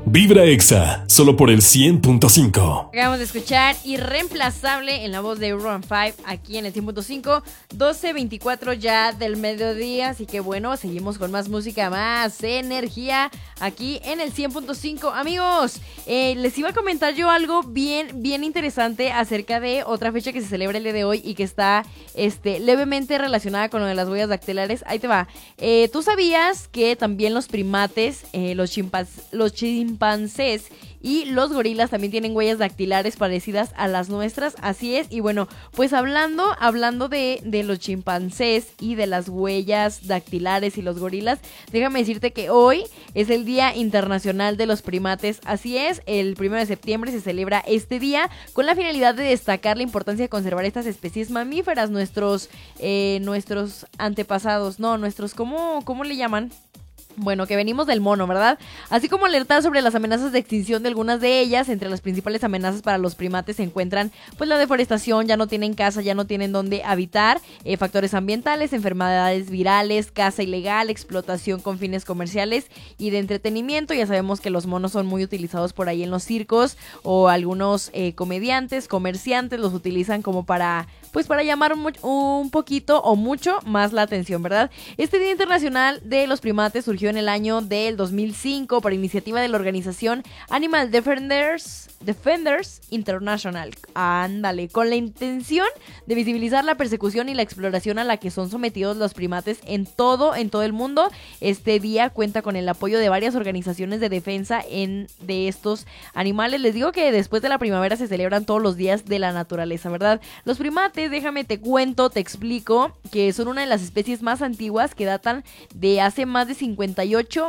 Vibra Exa, solo por el 100.5. Acabamos de escuchar Irreemplazable en la voz de Room 5 aquí en el 100.5, 12:24 ya del mediodía. Así que bueno, seguimos con más música, más energía aquí en el 100.5. Amigos, les iba a comentar yo algo bien interesante acerca de otra fecha que se celebra el día de hoy y que está levemente relacionada con lo de las huellas dactilares. Ahí te va. ¿Tú sabías que también los primates, los chimpancés y los gorilas también tienen huellas dactilares parecidas a las nuestras? Así es. Y bueno, pues hablando de los chimpancés y de las huellas dactilares y los gorilas, déjame decirte que hoy es el Día Internacional de los Primates. Así es, el 1 de septiembre se celebra este día con la finalidad de destacar la importancia de conservar estas especies mamíferas, nuestros antepasados, ¿cómo le llaman? Bueno, que venimos del mono, ¿verdad? Así como alertar sobre las amenazas de extinción de algunas de ellas. Entre las principales amenazas para los primates se encuentran pues la deforestación, ya no tienen casa, ya no tienen dónde habitar, factores ambientales, enfermedades virales, caza ilegal, explotación con fines comerciales y de entretenimiento. Ya sabemos que los monos son muy utilizados por ahí en los circos, o algunos comediantes, comerciantes los utilizan como para llamar un poquito o mucho más la atención, ¿verdad? Este Día Internacional de los Primates surgió en el año del 2005 por iniciativa de la organización Animal Defenders International. Ándale, con la intención de visibilizar la persecución y la exploración a la que son sometidos los primates en todo el mundo. Este día cuenta con el apoyo de varias organizaciones de defensa de estos animales. Les digo que después de la primavera se celebran todos los días de la naturaleza, ¿verdad? Los primates, déjame te cuento, te explico, que son una de las especies más antiguas que datan de hace más de 58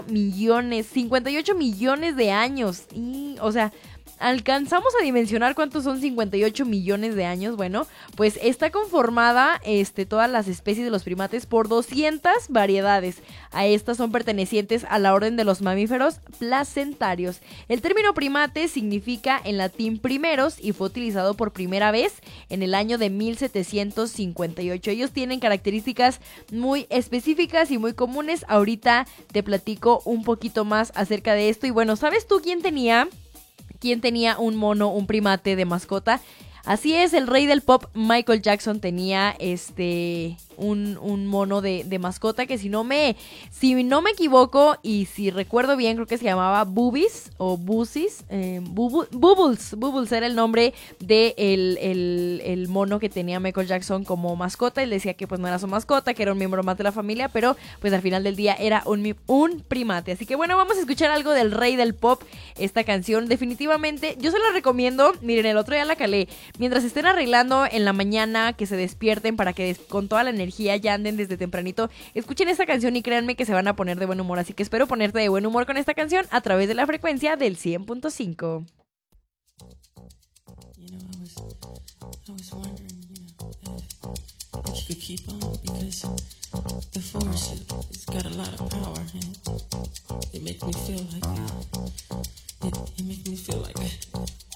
millones de años. O sea, ¿alcanzamos a dimensionar cuántos son 58 millones de años? Bueno, pues está conformada todas las especies de los primates por 200 variedades. A estas son pertenecientes a la orden de los mamíferos placentarios. El término primate significa en latín primeros y fue utilizado por primera vez en el año de 1758. Ellos tienen características muy específicas y muy comunes. Ahorita te platico un poquito más acerca de esto. Y bueno, ¿sabes tú quién tenía un mono, un primate de mascota? Así es, el rey del pop Michael Jackson tenía un mono de mascota que si no me equivoco y si recuerdo bien, creo que se llamaba Bubis o Busis, Bubbles era el nombre de el mono que tenía Michael Jackson como mascota. Él decía que pues no era su mascota, que era un miembro más de la familia, pero pues al final del día era un primate. Así que bueno, vamos a escuchar algo del rey del pop, esta canción. Definitivamente yo se la recomiendo. Miren, el otro día la calé mientras estén arreglando en la mañana, que se despierten para que con toda la energía ya anden desde tempranito. Escuchen esta canción y créanme que se van a poner de buen humor. Así que espero ponerte de buen humor con esta canción a través de la frecuencia del 100.5. I was wondering, if you could keep on, because the force has got a lot of power, and it makes me feel like